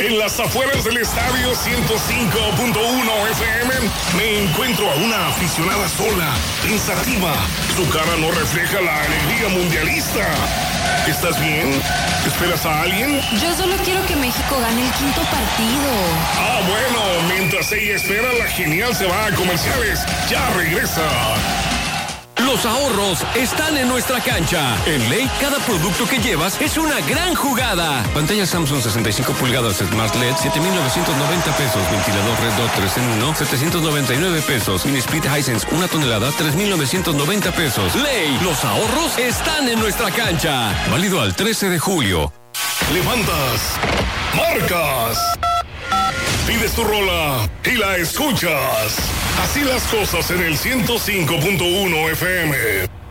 En las afueras del estadio 105.1 FM me encuentro a una aficionada sola, pensativa. Su cara no refleja la alegría mundialista. ¿Estás bien? ¿Esperas a alguien? Yo solo quiero que México gane el 5º partido. Ah, bueno, mientras ella espera, la genial se va a comerciales. Ya regresa. Los ahorros están en nuestra cancha. En Ley, cada producto que llevas es una gran jugada. Pantalla Samsung 65 pulgadas Smart LED, 7,990 pesos. Ventilador Red Dot 3 en 1, 799 pesos. Mini Split Hisense, 1 tonelada, 3,990 pesos. Ley, los ahorros están en nuestra cancha. Válido al 13 de julio. Levantas, marcas, pides tu rola y la escuchas. Así las cosas en el 105.1 FM.